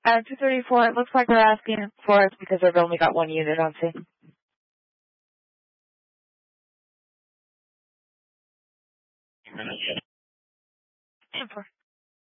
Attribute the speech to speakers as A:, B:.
A: 234, it looks like we're asking for it because they've only got one unit on scene.